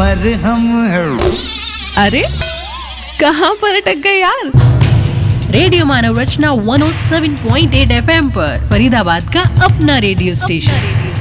पर हम। अरे कहाँ पर अटक गए यार। रेडियो मानव रचना 107.8 FM पर फरीदाबाद का अपना रेडियो स्टेशन।